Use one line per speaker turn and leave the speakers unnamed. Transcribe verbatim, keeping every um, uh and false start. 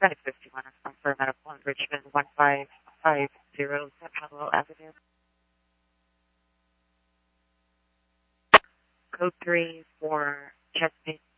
Medic fifty-one, I'm for medical in Richmond, one five five zero Palo Avenue. Code three for chest